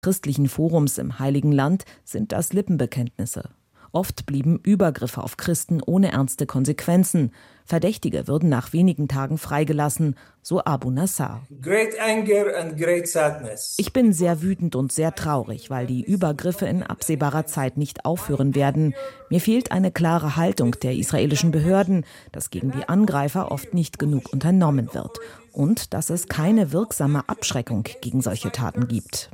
christlichen Forums im Heiligen Land sind das Lippenbekenntnisse. Oft blieben Übergriffe auf Christen ohne ernste Konsequenzen. Verdächtige würden nach wenigen Tagen freigelassen, so Abu Nassar. Ich bin sehr wütend und sehr traurig, weil die Übergriffe in absehbarer Zeit nicht aufhören werden. Mir fehlt eine klare Haltung der israelischen Behörden, dass gegen die Angreifer oft nicht genug unternommen wird und dass es keine wirksame Abschreckung gegen solche Taten gibt.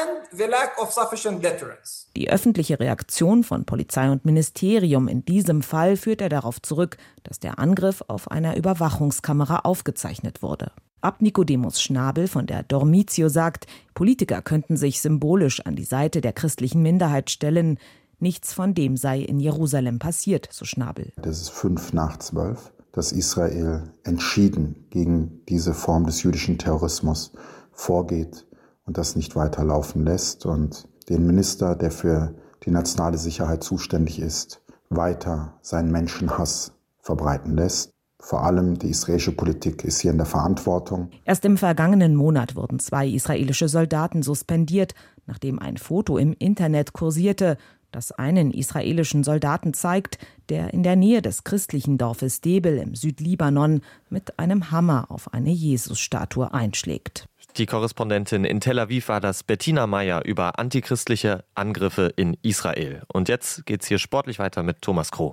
Die öffentliche Reaktion von Polizei und Ministerium in diesem Fall führt er darauf zurück, dass der Angriff auf einer Überwachungskamera aufgezeichnet wurde. Ab Nicodemus Schnabel von der Dormitio sagt, Politiker könnten sich symbolisch an die Seite der christlichen Minderheit stellen. Nichts von dem sei in Jerusalem passiert, so Schnabel. Das ist 11:55, dass Israel entschieden gegen diese Form des jüdischen Terrorismus vorgeht und das nicht weiterlaufen lässt und den Minister, der für die nationale Sicherheit zuständig ist, weiter seinen Menschenhass verbreiten lässt. Vor allem die israelische Politik ist hier in der Verantwortung. Erst im vergangenen Monat wurden 2 israelische Soldaten suspendiert, nachdem ein Foto im Internet kursierte, das einen israelischen Soldaten zeigt, der in der Nähe des christlichen Dorfes Debel im Südlibanon mit einem Hammer auf eine Jesusstatue einschlägt. Die Korrespondentin in Tel Aviv war das Bettina Meyer über antichristliche Angriffe in Israel. Und jetzt geht's hier sportlich weiter mit Thomas Kroh.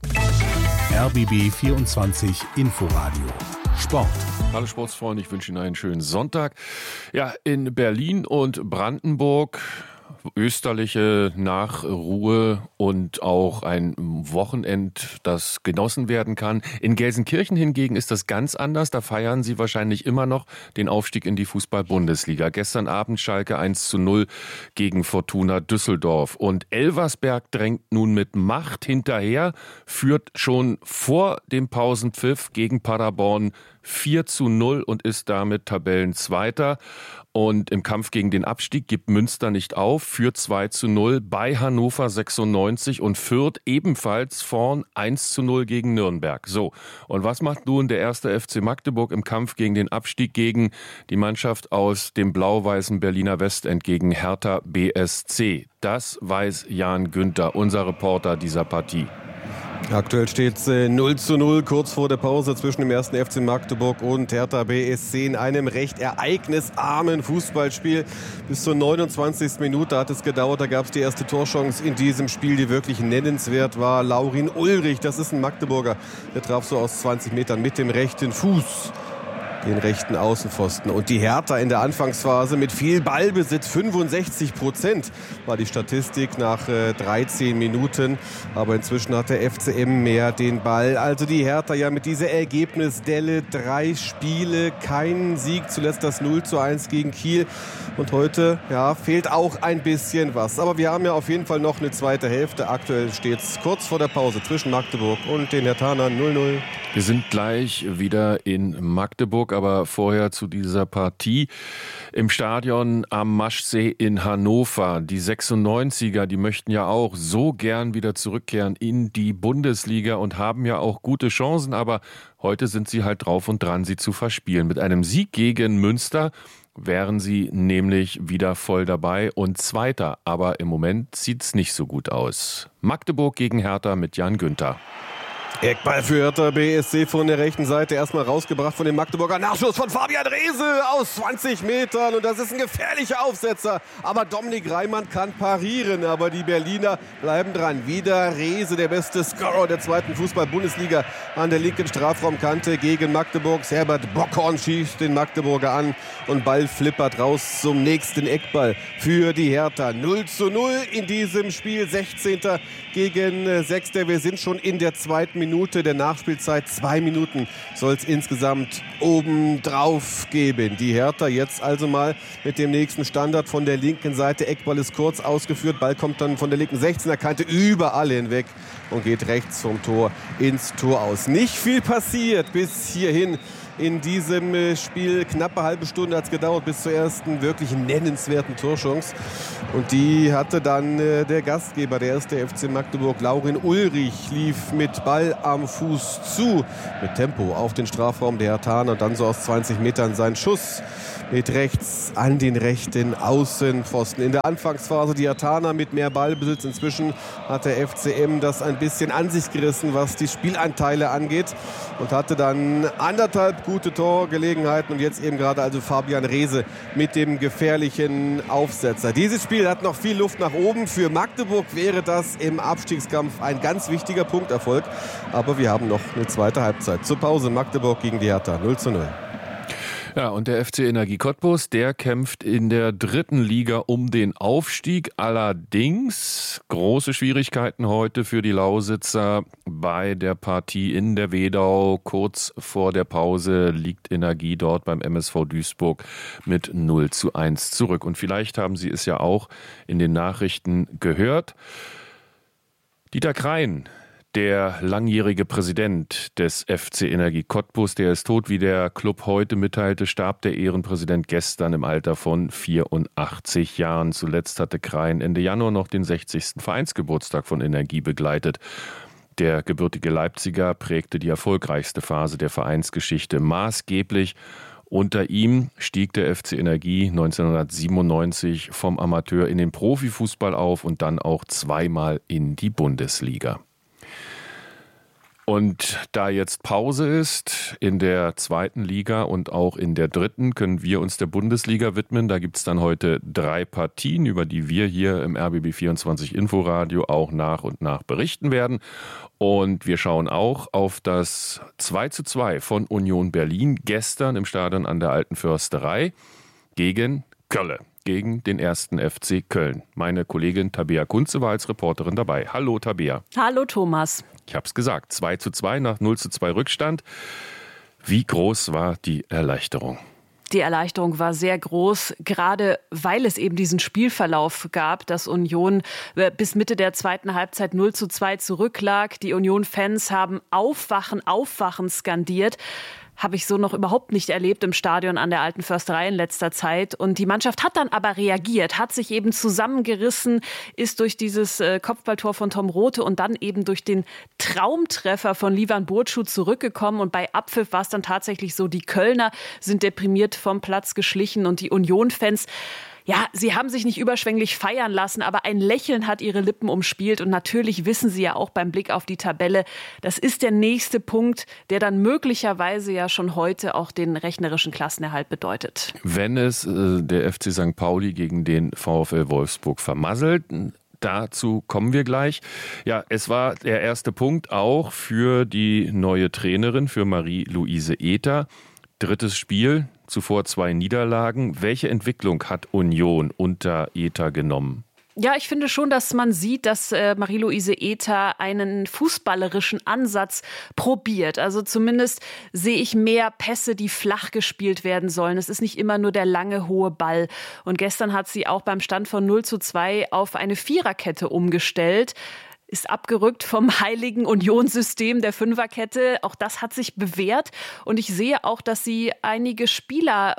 RBB 24 Inforadio Sport. Hallo Sportsfreunde, ich wünsche Ihnen einen schönen Sonntag. Ja, in Berlin und Brandenburg österliche Nachruhe und auch ein Wochenend, das genossen werden kann. In Gelsenkirchen hingegen ist das ganz anders. Da feiern sie wahrscheinlich immer noch den Aufstieg in die Fußball-Bundesliga. Gestern Abend Schalke 1:0 gegen Fortuna Düsseldorf. Und Elversberg drängt nun mit Macht hinterher, führt schon vor dem Pausenpfiff gegen Paderborn 4:0 und ist damit Tabellenzweiter. Und im Kampf gegen den Abstieg gibt Münster nicht auf, führt 2:0 bei Hannover 96 und Fürth ebenfalls vorn 1:0 gegen Nürnberg. So, und was macht nun der 1. FC Magdeburg im Kampf gegen den Abstieg gegen die Mannschaft aus dem blau-weißen Berliner Westend gegen Hertha BSC? Das weiß Jan Günther, unser Reporter dieser Partie. Aktuell steht es 0:0 kurz vor der Pause zwischen dem 1. FC Magdeburg und Hertha BSC in einem recht ereignisarmen Fußballspiel. Bis zur 29. Minute hat es gedauert, da gab es die erste Torchance in diesem Spiel, die wirklich nennenswert war. Laurin Ulrich, das ist ein Magdeburger, der traf so aus 20 Metern mit dem rechten Fuß den rechten Außenpfosten. Und die Hertha in der Anfangsphase mit viel Ballbesitz, 65% war die Statistik nach 13 Minuten. Aber inzwischen hat der FCM mehr den Ball. Also die Hertha ja mit dieser Ergebnisdelle, 3 Spiele, keinen Sieg, zuletzt das 0:1 gegen Kiel. Und heute ja, fehlt auch ein bisschen was. Aber wir haben ja auf jeden Fall noch eine zweite Hälfte. Aktuell steht es kurz vor der Pause zwischen Magdeburg und den Herthanern 0:0. Wir sind gleich wieder in Magdeburg, aber vorher zu dieser Partie im Stadion am Maschsee in Hannover. Die 96er, die möchten ja auch so gern wieder zurückkehren in die Bundesliga und haben ja auch gute Chancen, aber heute sind sie halt drauf und dran, sie zu verspielen. Mit einem Sieg gegen Münster wären sie nämlich wieder voll dabei und Zweiter, aber im Moment sieht's nicht so gut aus. Magdeburg gegen Hertha mit Jan Günther. Eckball für Hertha BSC von der rechten Seite. Erstmal rausgebracht von dem Magdeburger. Nachschuss von Fabian Reese aus 20 Metern. Und das ist ein gefährlicher Aufsetzer. Aber Dominik Reimann kann parieren. Aber die Berliner bleiben dran. Wieder Reese, der beste Scorer der zweiten Fußball-Bundesliga an der linken Strafraumkante gegen Magdeburg. Herbert Bockhorn schießt den Magdeburger an. Und Ball flippert raus zum nächsten Eckball für die Hertha. 0:0 in diesem Spiel. 16. gegen 6. Wir sind schon in der zweiten Minute der Nachspielzeit. 2 Minuten soll es insgesamt obendrauf geben. Die Hertha jetzt also mal mit dem nächsten Standard von der linken Seite. Eckball ist kurz ausgeführt. Ball kommt dann von der linken 16er Kante überall hinweg und geht rechts vom Tor ins Tor aus. Nicht viel passiert bis hierhin in diesem Spiel. Knappe halbe Stunde hat es gedauert bis zur ersten wirklich nennenswerten Torchance. Und die hatte dann der Gastgeber, der erste FC Magdeburg, Laurin Ulrich, lief mit Ball am Fuß zu, mit Tempo auf den Strafraum der Herthaner und dann so aus 20 Metern sein Schuss mit rechts an den rechten Außenpfosten. In der Anfangsphase die Herthaner mit mehr Ballbesitz. Inzwischen hat der FCM das ein bisschen an sich gerissen, was die Spielanteile angeht, und hatte dann anderthalb gute Torgelegenheiten und jetzt eben gerade also Fabian Reese mit dem gefährlichen Aufsetzer. Dieses Spiel hat noch viel Luft nach oben. Für Magdeburg wäre das im Abstiegskampf ein ganz wichtiger Punkterfolg. Aber wir haben noch eine zweite Halbzeit. Zur Pause Magdeburg gegen die Hertha 0:0. Ja, und der FC Energie Cottbus, der kämpft in der 3. Liga um den Aufstieg. Allerdings große Schwierigkeiten heute für die Lausitzer bei der Partie in der Wedau. Kurz vor der Pause liegt Energie dort beim MSV Duisburg mit 0:1 zurück. Und vielleicht haben Sie es ja auch in den Nachrichten gehört. Dieter Krein, der langjährige Präsident des FC Energie Cottbus, der ist tot, wie der Club heute mitteilte, starb der Ehrenpräsident gestern im Alter von 84 Jahren. Zuletzt hatte Krein Ende Januar noch den 60. Vereinsgeburtstag von Energie begleitet. Der gebürtige Leipziger prägte die erfolgreichste Phase der Vereinsgeschichte maßgeblich. Unter ihm stieg der FC Energie 1997 vom Amateur in den Profifußball auf und dann auch zweimal in die Bundesliga. Und da jetzt Pause ist in der 2. Liga und auch in der 3., können wir uns der Bundesliga widmen. Da gibt es dann heute 3 Partien, über die wir hier im RBB24 Inforadio auch nach und nach berichten werden. Und wir schauen auch auf das 2:2 von Union Berlin gestern im Stadion an der Alten Försterei gegen Kölle, gegen den 1. FC Köln. Meine Kollegin Tabea Kunze war als Reporterin dabei. Hallo Tabea. Hallo Thomas. Ich habe es gesagt, 2:2 nach 0:2 Rückstand. Wie groß war die Erleichterung? Die Erleichterung war sehr groß, gerade weil es eben diesen Spielverlauf gab, dass Union bis Mitte der 2. Halbzeit 0:2 zurücklag. Die Union-Fans haben Aufwachen, Aufwachen skandiert. Habe ich so noch überhaupt nicht erlebt im Stadion an der Alten Försterei in letzter Zeit. Und die Mannschaft hat dann aber reagiert, hat sich eben zusammengerissen, ist durch dieses Kopfballtor von Tom Rothe und dann eben durch den Traumtreffer von Livan Burcu zurückgekommen. Und bei Abpfiff war es dann tatsächlich so, die Kölner sind deprimiert vom Platz geschlichen und die Union-Fans, ja, sie haben sich nicht überschwänglich feiern lassen, aber ein Lächeln hat ihre Lippen umspielt. Und natürlich wissen sie ja auch beim Blick auf die Tabelle, das ist der nächste Punkt, der dann möglicherweise ja schon heute auch den rechnerischen Klassenerhalt bedeutet. Wenn es der FC St. Pauli gegen den VfL Wolfsburg vermasselt, dazu kommen wir gleich. Ja, es war der erste Punkt auch für die neue Trainerin, für Marie-Louise Ether. 3. Spiel, zuvor 2 Niederlagen. Welche Entwicklung hat Union unter Ether genommen? Ja, ich finde schon, dass man sieht, dass Marie-Louise Ether einen fußballerischen Ansatz probiert. Also zumindest sehe ich mehr Pässe, die flach gespielt werden sollen. Es ist nicht immer nur der lange, hohe Ball. Und gestern hat sie auch beim Stand von 0:2 auf eine Viererkette umgestellt. Ist abgerückt vom heiligen Unionssystem der Fünferkette. Auch das hat sich bewährt. Und ich sehe auch, dass sie einige Spieler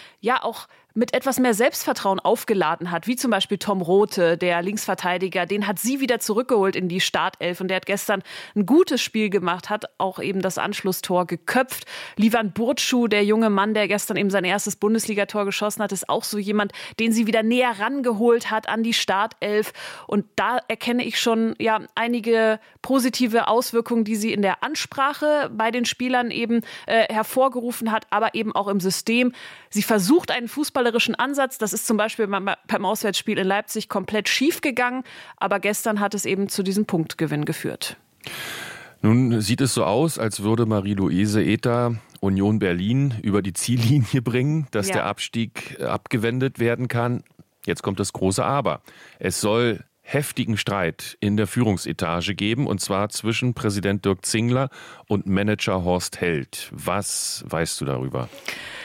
auch mit etwas mehr Selbstvertrauen aufgeladen hat, wie zum Beispiel Tom Rothe, der Linksverteidiger, den hat sie wieder zurückgeholt in die Startelf und der hat gestern ein gutes Spiel gemacht, hat auch eben das Anschlusstor geköpft. Livan Burcu, der junge Mann, der gestern eben sein erstes Bundesligator geschossen hat, ist auch so jemand, den sie wieder näher rangeholt hat an die Startelf und da erkenne ich schon einige positive Auswirkungen, die sie in der Ansprache bei den Spielern eben hervorgerufen hat, aber eben auch im System. Sie versucht einen fußballerischen Ansatz. Das ist zum Beispiel beim Auswärtsspiel in Leipzig komplett schief gegangen. Aber gestern hat es eben zu diesem Punktgewinn geführt. Nun sieht es so aus, als würde Marie-Louise Ether Union Berlin über die Ziellinie bringen, dass der Abstieg abgewendet werden kann. Jetzt kommt das große Aber. Es soll heftigen Streit in der Führungsetage geben, und zwar zwischen Präsident Dirk Zingler und Manager Horst Held. Was weißt du darüber?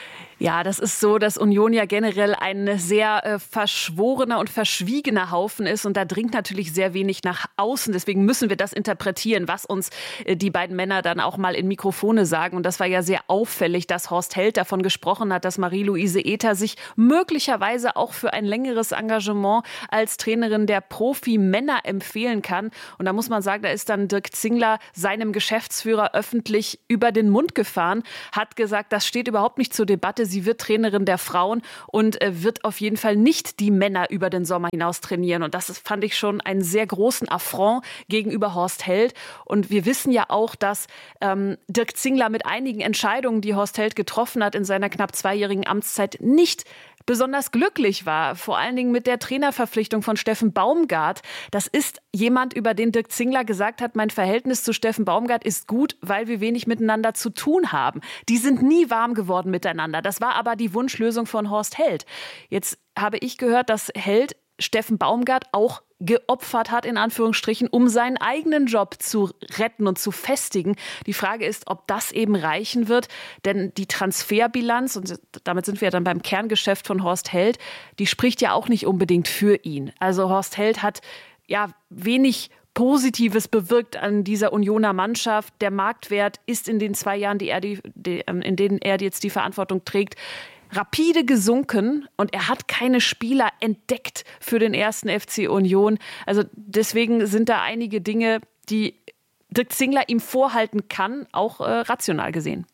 Ja, das ist so, dass Union ja generell ein sehr verschworener und verschwiegener Haufen ist und da dringt natürlich sehr wenig nach außen. Deswegen müssen wir das interpretieren, was uns die beiden Männer dann auch mal in Mikrofone sagen. Und das war ja sehr auffällig, dass Horst Held davon gesprochen hat, dass Marie-Louise Ether sich möglicherweise auch für ein längeres Engagement als Trainerin der Profi-Männer empfehlen kann. Und da muss man sagen, da ist dann Dirk Zingler seinem Geschäftsführer öffentlich über den Mund gefahren, hat gesagt, das steht überhaupt nicht zur Debatte. Sie wird Trainerin der Frauen und wird auf jeden Fall nicht die Männer über den Sommer hinaus trainieren. Und das fand ich schon einen sehr großen Affront gegenüber Horst Held. Und wir wissen ja auch, dass Dirk Zingler mit einigen Entscheidungen, die Horst Held getroffen hat in seiner knapp 2-jährigen Amtszeit, nicht besonders glücklich war. Vor allen Dingen mit der Trainerverpflichtung von Steffen Baumgart. Das ist jemand, über den Dirk Zingler gesagt hat, mein Verhältnis zu Steffen Baumgart ist gut, weil wir wenig miteinander zu tun haben. Die sind nie warm geworden miteinander. Das war aber die Wunschlösung von Horst Held. Jetzt habe ich gehört, dass Held Steffen Baumgart auch geopfert hat, in Anführungsstrichen, um seinen eigenen Job zu retten und zu festigen. Die Frage ist, ob das eben reichen wird, denn die Transferbilanz, und damit sind wir dann beim Kerngeschäft von Horst Held, die spricht ja auch nicht unbedingt für ihn. Also Horst Held hat ja wenig Positives bewirkt an dieser Unioner Mannschaft. Der Marktwert ist in den 2 Jahren, in denen er jetzt die Verantwortung trägt, rapide gesunken und er hat keine Spieler entdeckt für den 1. FC Union. Also deswegen sind da einige Dinge, die Dirk Zingler ihm vorhalten kann, auch rational gesehen.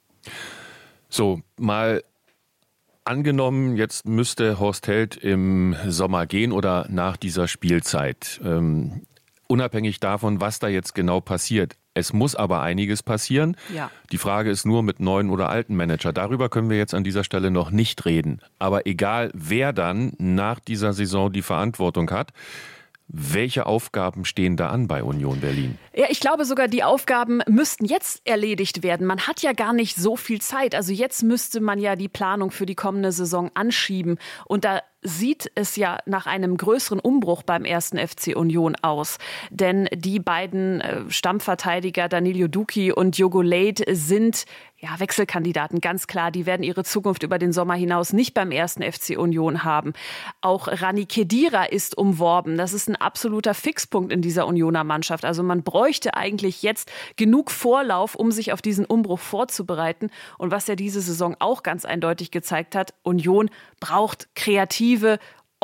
So, mal angenommen, jetzt müsste Horst Held im Sommer gehen oder nach dieser Spielzeit. Unabhängig davon, was da jetzt genau passiert. Es muss aber einiges passieren. Ja. Die Frage ist nur mit neuen oder alten Manager. Darüber können wir jetzt an dieser Stelle noch nicht reden. Aber egal, wer dann nach dieser Saison die Verantwortung hat, welche Aufgaben stehen da an bei Union Berlin? Ja, ich glaube sogar, die Aufgaben müssten jetzt erledigt werden. Man hat ja gar nicht so viel Zeit. Also jetzt müsste man ja die Planung für die kommende Saison anschieben. Und da sieht es ja nach einem größeren Umbruch beim 1. FC Union aus. Denn die beiden Stammverteidiger Danilo Duki und Diogo Leite sind Wechselkandidaten, ganz klar. Die werden ihre Zukunft über den Sommer hinaus nicht beim 1. FC Union haben. Auch Rani Khedira ist umworben. Das ist ein absoluter Fixpunkt in dieser Unioner Mannschaft. Also man bräuchte eigentlich jetzt genug Vorlauf, um sich auf diesen Umbruch vorzubereiten. Und was ja diese Saison auch ganz eindeutig gezeigt hat, Union braucht kreative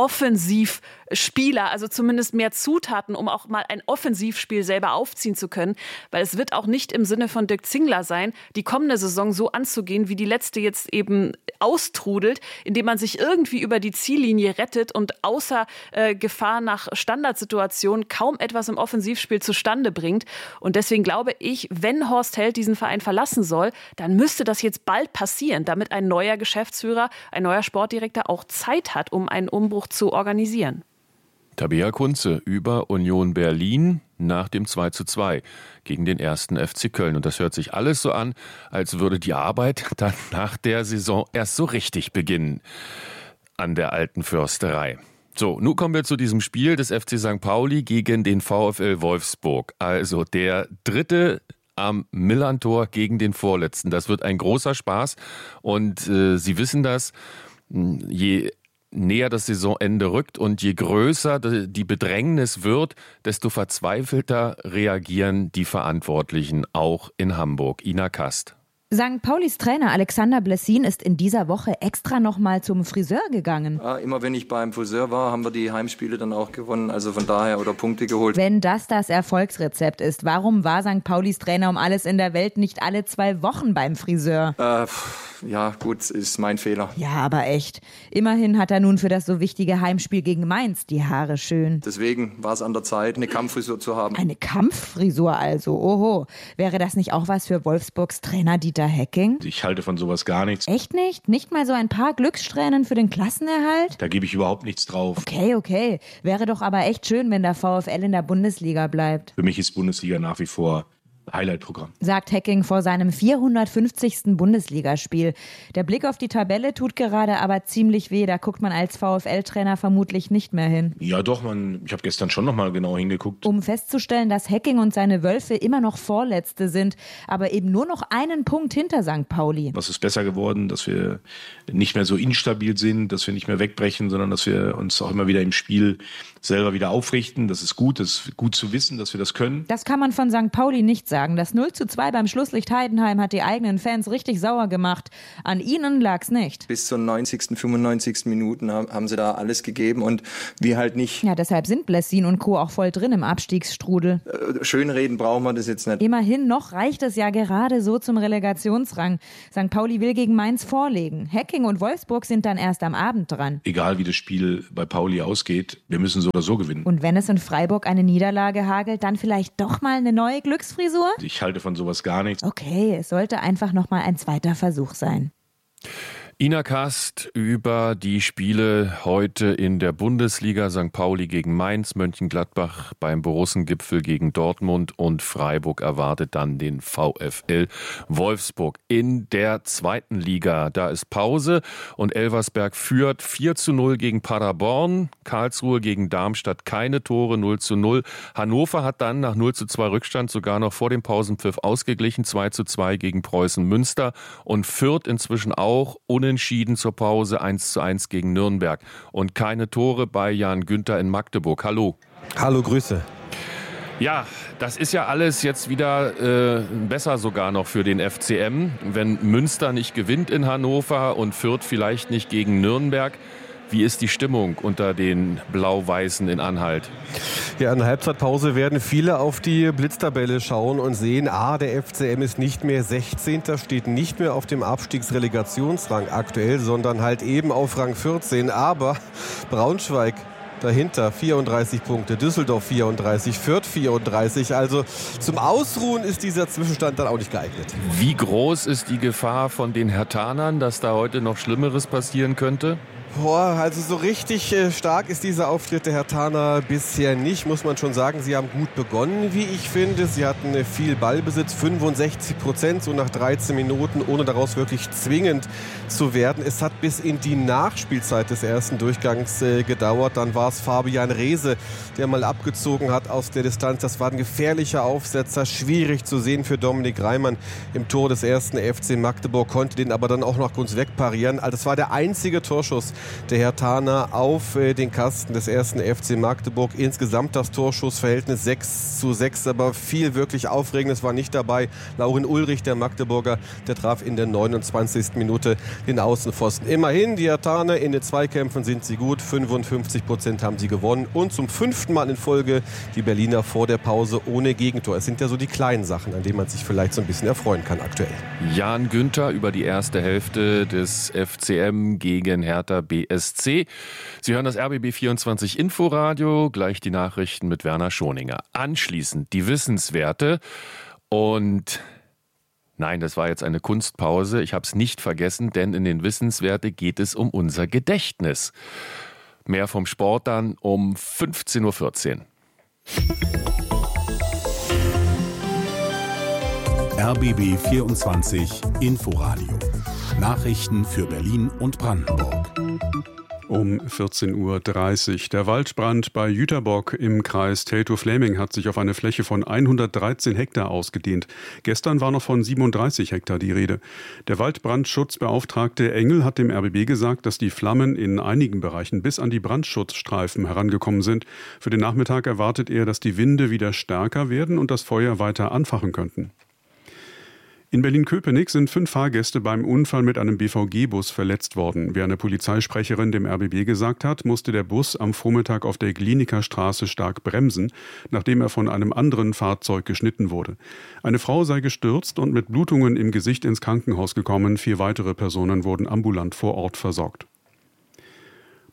Offensivspieler, also zumindest mehr Zutaten, um auch mal ein Offensivspiel selber aufziehen zu können. Weil es wird auch nicht im Sinne von Dirk Zingler sein, die kommende Saison so anzugehen, wie die letzte jetzt eben austrudelt, indem man sich irgendwie über die Ziellinie rettet und außer Gefahr nach Standardsituationen kaum etwas im Offensivspiel zustande bringt. Und deswegen glaube ich, wenn Horst Held diesen Verein verlassen soll, dann müsste das jetzt bald passieren, damit ein neuer Geschäftsführer, ein neuer Sportdirektor auch Zeit hat, um einen Umbruch zu organisieren. Tabea Kunze über Union Berlin nach dem 2:2 gegen den 1. FC Köln. Und das hört sich alles so an, als würde die Arbeit dann nach der Saison erst so richtig beginnen an der alten Försterei. So, nun kommen wir zu diesem Spiel des FC St. Pauli gegen den VfL Wolfsburg. Also der dritte am Millerntor gegen den Vorletzten. Das wird ein großer Spaß und Sie wissen das, je näher das Saisonende rückt und je größer die Bedrängnis wird, desto verzweifelter reagieren die Verantwortlichen, auch in Hamburg. Ina Kast. St. Paulis Trainer Alexander Blessin ist in dieser Woche extra noch mal zum Friseur gegangen. Ja, immer wenn ich beim Friseur war, haben wir die Heimspiele dann auch gewonnen, also von daher oder Punkte geholt. Wenn das Erfolgsrezept ist, warum war St. Paulis Trainer um alles in der Welt nicht alle 2 Wochen beim Friseur? Ja, gut, ist mein Fehler. Ja, aber echt. Immerhin hat er nun für das so wichtige Heimspiel gegen Mainz die Haare schön. Deswegen war es an der Zeit, eine Kampffrisur zu haben. Eine Kampffrisur also, oho. Wäre das nicht auch was für Wolfsburgs Trainer Dieter Hecking? Ich halte von sowas gar nichts. Echt nicht? Nicht mal so ein paar Glückssträhnen für den Klassenerhalt? Da gebe ich überhaupt nichts drauf. Okay. Wäre doch aber echt schön, wenn der VfL in der Bundesliga bleibt. Für mich ist Bundesliga nach wie vor Highlight-Programm. Sagt Hecking vor seinem 450. Bundesligaspiel. Der Blick auf die Tabelle tut gerade aber ziemlich weh. Da guckt man als VfL-Trainer vermutlich nicht mehr hin. Ja doch, ich habe gestern schon nochmal genau hingeguckt. Um festzustellen, dass Hecking und seine Wölfe immer noch Vorletzte sind, aber eben nur noch einen Punkt hinter St. Pauli. Was ist besser geworden, dass wir nicht mehr so instabil sind, dass wir nicht mehr wegbrechen, sondern dass wir uns auch immer wieder im Spiel selber wieder aufrichten. Das ist gut zu wissen, dass wir das können. Das kann man von St. Pauli nicht sagen. Das 0:2 beim Schlusslicht Heidenheim hat die eigenen Fans richtig sauer gemacht. An ihnen lag's nicht. Bis zur 90., 95. Minuten haben sie da alles gegeben und wir halt nicht. Ja, deshalb sind Blessin und Co. auch voll drin im Abstiegsstrudel. Schönreden brauchen wir das jetzt nicht. Immerhin, noch reicht es ja gerade so zum Relegationsrang. St. Pauli will gegen Mainz vorlegen. Hecking und Wolfsburg sind dann erst am Abend dran. Egal wie das Spiel bei Pauli ausgeht, wir müssen so oder so gewinnen. Und wenn es in Freiburg eine Niederlage hagelt, dann vielleicht doch mal eine neue Glücksfrisur? Ich halte von sowas gar nichts. Okay, es sollte einfach noch mal ein zweiter Versuch sein. Ina Kast über die Spiele heute in der Bundesliga. St. Pauli gegen Mainz, Mönchengladbach beim Borussengipfel gegen Dortmund und Freiburg erwartet dann den VfL Wolfsburg. In der zweiten Liga, da ist Pause und Elversberg führt 4:0 gegen Paderborn. Karlsruhe gegen Darmstadt keine Tore, 0:0. Hannover hat dann nach 0:2 Rückstand sogar noch vor dem Pausenpfiff ausgeglichen, 2:2 gegen Preußen Münster und Fürth inzwischen auch unentschieden zur Pause 1:1 gegen Nürnberg. Und keine Tore bei Jan Günther in Magdeburg. Hallo. Hallo, Grüße. Ja, das ist ja alles jetzt wieder besser sogar noch für den FCM. Wenn Münster nicht gewinnt in Hannover und Fürth vielleicht nicht gegen Nürnberg. Wie ist die Stimmung unter den Blau-Weißen in Anhalt? Ja, in der Halbzeitpause werden viele auf die Blitztabelle schauen und sehen, der FCM ist nicht mehr 16., steht nicht mehr auf dem Abstiegsrelegationsrang aktuell, sondern halt eben auf Rang 14. Aber Braunschweig dahinter 34 Punkte, Düsseldorf 34, Fürth 34. Also zum Ausruhen ist dieser Zwischenstand dann auch nicht geeignet. Wie groß ist die Gefahr von den Herthanern, dass da heute noch Schlimmeres passieren könnte? Also so richtig stark ist dieser Auftritt der Herthaner bisher nicht, muss man schon sagen. Sie haben gut begonnen, wie ich finde. Sie hatten viel Ballbesitz, 65%, so nach 13 Minuten, ohne daraus wirklich zwingend zu werden. Es hat bis in die Nachspielzeit des ersten Durchgangs gedauert. Dann war es Fabian Reese, der mal abgezogen hat aus der Distanz. Das war ein gefährlicher Aufsetzer, schwierig zu sehen für Dominik Reimann im Tor des ersten FC Magdeburg, konnte den aber dann auch noch kurz wegparieren. Also das war der einzige Torschuss der Herthaner auf den Kasten des ersten FC Magdeburg. Insgesamt das Torschussverhältnis 6:6, aber viel wirklich Aufregendes war nicht dabei. Laurin Ulrich, der Magdeburger, der traf in der 29. Minute den Außenpfosten. Immerhin, die Herthaner in den Zweikämpfen sind sie gut, 55% haben sie gewonnen und zum 5. Mal in Folge die Berliner vor der Pause ohne Gegentor. Es sind ja so die kleinen Sachen, an denen man sich vielleicht so ein bisschen erfreuen kann aktuell. Jan Günther über die erste Hälfte des FCM gegen Hertha BSC. Sie hören das RBB 24 Inforadio, gleich die Nachrichten mit Werner Schoninger. Anschließend die Wissenswerte und nein, das war jetzt eine Kunstpause. Ich habe es nicht vergessen, denn in den Wissenswerte geht es um unser Gedächtnis. Mehr vom Sport dann um 15:14 Uhr. RBB 24 Inforadio. Nachrichten für Berlin und Brandenburg. Um 14:30 Uhr. Der Waldbrand bei Jüterbock im Kreis Teltow-Fläming hat sich auf eine Fläche von 113 Hektar ausgedehnt. Gestern war noch von 37 Hektar die Rede. Der Waldbrandschutzbeauftragte Engel hat dem RBB gesagt, dass die Flammen in einigen Bereichen bis an die Brandschutzstreifen herangekommen sind. Für den Nachmittag erwartet er, dass die Winde wieder stärker werden und das Feuer weiter anfachen könnten. In Berlin-Köpenick sind 5 Fahrgäste beim Unfall mit einem BVG-Bus verletzt worden. Wie eine Polizeisprecherin dem RBB gesagt hat, musste der Bus am Vormittag auf der Gliniker Straße stark bremsen, nachdem er von einem anderen Fahrzeug geschnitten wurde. Eine Frau sei gestürzt und mit Blutungen im Gesicht ins Krankenhaus gekommen. 4 weitere Personen wurden ambulant vor Ort versorgt.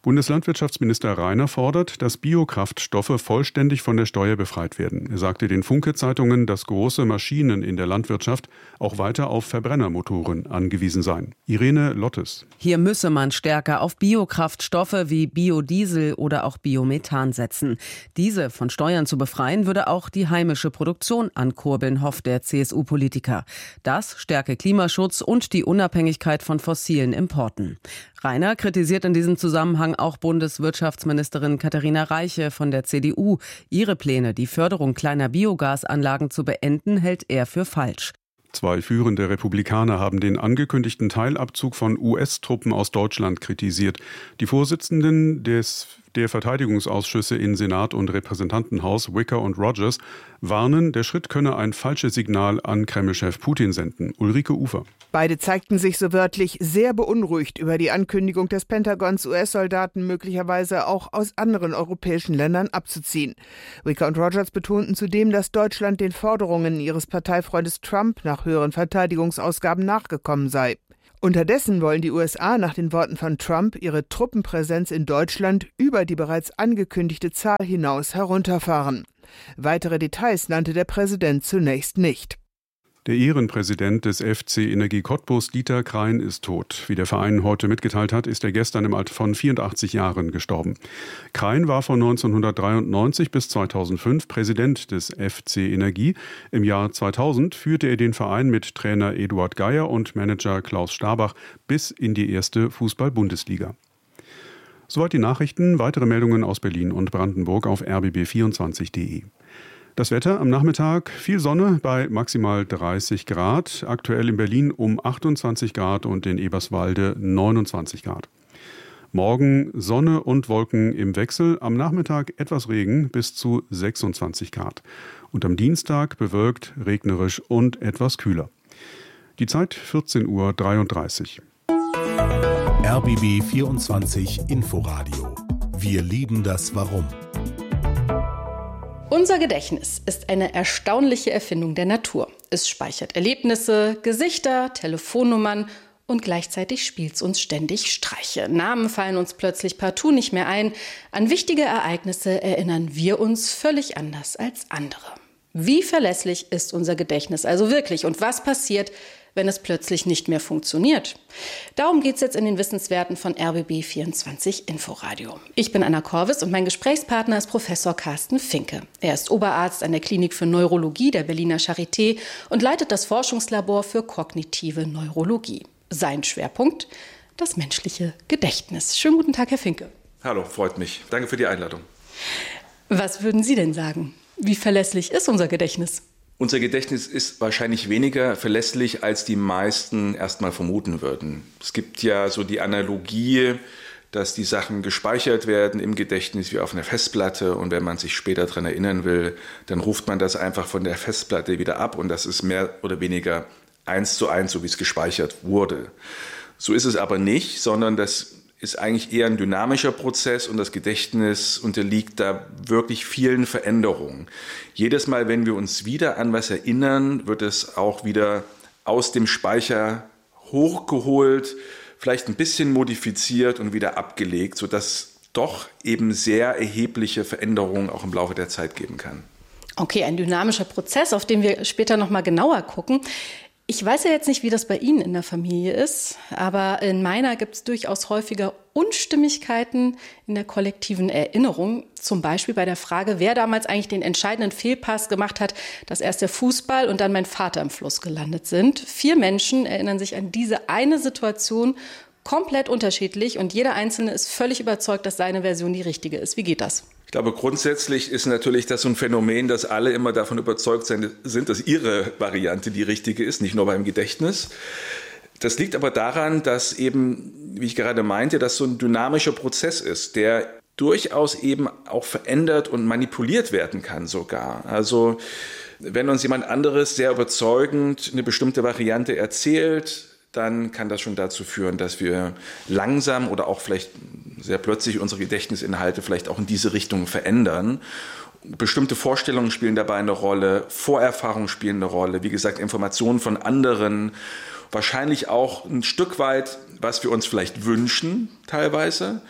Bundeslandwirtschaftsminister Rainer fordert, dass Biokraftstoffe vollständig von der Steuer befreit werden. Er sagte den Funke-Zeitungen, dass große Maschinen in der Landwirtschaft auch weiter auf Verbrennermotoren angewiesen seien. Irene Lottes. Hier müsse man stärker auf Biokraftstoffe wie Biodiesel oder auch Biomethan setzen. Diese von Steuern zu befreien, würde auch die heimische Produktion ankurbeln, hofft der CSU-Politiker. Das stärke Klimaschutz und die Unabhängigkeit von fossilen Importen. Rainer kritisiert in diesem Zusammenhang auch Bundeswirtschaftsministerin Katharina Reiche von der CDU. Ihre Pläne, die Förderung kleiner Biogasanlagen zu beenden, hält er für falsch. 2 führende Republikaner haben den angekündigten Teilabzug von US-Truppen aus Deutschland kritisiert. Die Vorsitzenden der Verteidigungsausschüsse in Senat und Repräsentantenhaus, Wicker und Rogers, warnen, der Schritt könne ein falsches Signal an Kreml-Chef Putin senden. Ulrike Ufer. Beide zeigten sich so wörtlich sehr beunruhigt über die Ankündigung des Pentagons, US-Soldaten möglicherweise auch aus anderen europäischen Ländern abzuziehen. Wicker und Rogers betonten zudem, dass Deutschland den Forderungen ihres Parteifreundes Trump nach höheren Verteidigungsausgaben nachgekommen sei. Unterdessen wollen die USA nach den Worten von Trump ihre Truppenpräsenz in Deutschland über die bereits angekündigte Zahl hinaus herunterfahren. Weitere Details nannte der Präsident zunächst nicht. Der Ehrenpräsident des FC Energie Cottbus, Dieter Krein, ist tot. Wie der Verein heute mitgeteilt hat, ist er gestern im Alter von 84 Jahren gestorben. Krein war von 1993 bis 2005 Präsident des FC Energie. Im Jahr 2000 führte er den Verein mit Trainer Eduard Geier und Manager Klaus Starbach bis in die erste Fußball-Bundesliga. Soweit die Nachrichten. Weitere Meldungen aus Berlin und Brandenburg auf rbb24.de. Das Wetter am Nachmittag, viel Sonne bei maximal 30 Grad. Aktuell in Berlin um 28 Grad und in Eberswalde 29 Grad. Morgen Sonne und Wolken im Wechsel. Am Nachmittag etwas Regen bis zu 26 Grad. Und am Dienstag bewölkt, regnerisch und etwas kühler. Die Zeit 14:33 Uhr. RBB 24 Inforadio. Wir lieben das Warum. Unser Gedächtnis ist eine erstaunliche Erfindung der Natur. Es speichert Erlebnisse, Gesichter, Telefonnummern und gleichzeitig spielt es uns ständig Streiche. Namen fallen uns plötzlich partout nicht mehr ein. An wichtige Ereignisse erinnern wir uns völlig anders als andere. Wie verlässlich ist unser Gedächtnis also wirklich und was passiert, wenn es plötzlich nicht mehr funktioniert? Darum geht es jetzt in den Wissenswerten von RBB 24 Inforadio. Ich bin Anna Korvis und mein Gesprächspartner ist Professor Carsten Finke. Er ist Oberarzt an der Klinik für Neurologie der Berliner Charité und leitet das Forschungslabor für kognitive Neurologie. Sein Schwerpunkt: das menschliche Gedächtnis. Schönen guten Tag, Herr Finke. Hallo, freut mich. Danke für die Einladung. Was würden Sie denn sagen? Wie verlässlich ist unser Gedächtnis? Unser Gedächtnis ist wahrscheinlich weniger verlässlich, als die meisten erstmal vermuten würden. Es gibt ja so die Analogie, dass die Sachen gespeichert werden im Gedächtnis wie auf einer Festplatte und wenn man sich später daran erinnern will, dann ruft man das einfach von der Festplatte wieder ab und das ist mehr oder weniger 1:1, so wie es gespeichert wurde. So ist es aber nicht, sondern das ist eigentlich eher ein dynamischer Prozess und das Gedächtnis unterliegt da wirklich vielen Veränderungen. Jedes Mal, wenn wir uns wieder an was erinnern, wird es auch wieder aus dem Speicher hochgeholt, vielleicht ein bisschen modifiziert und wieder abgelegt, sodass doch eben sehr erhebliche Veränderungen auch im Laufe der Zeit geben kann. Okay, ein dynamischer Prozess, auf den wir später noch mal genauer gucken. Ich weiß ja jetzt nicht, wie das bei Ihnen in der Familie ist, aber in meiner gibt es durchaus häufiger Unstimmigkeiten in der kollektiven Erinnerung. Zum Beispiel bei der Frage, wer damals eigentlich den entscheidenden Fehlpass gemacht hat, dass erst der Fußball und dann mein Vater im Fluss gelandet sind. 4 Menschen erinnern sich an diese eine Situation komplett unterschiedlich und jeder Einzelne ist völlig überzeugt, dass seine Version die richtige ist. Wie geht das? Ich glaube, grundsätzlich ist natürlich das so ein Phänomen, dass alle immer davon überzeugt sind, dass ihre Variante die richtige ist, nicht nur beim Gedächtnis. Das liegt aber daran, dass eben, wie ich gerade meinte, das so ein dynamischer Prozess ist, der durchaus eben auch verändert und manipuliert werden kann sogar. Also wenn uns jemand anderes sehr überzeugend eine bestimmte Variante erzählt, dann kann das schon dazu führen, dass wir langsam oder auch vielleicht sehr plötzlich unsere Gedächtnisinhalte vielleicht auch in diese Richtung verändern. Bestimmte Vorstellungen spielen dabei eine Rolle, Vorerfahrungen spielen eine Rolle, wie gesagt, Informationen von anderen, wahrscheinlich auch ein Stück weit, was wir uns vielleicht wünschen teilweise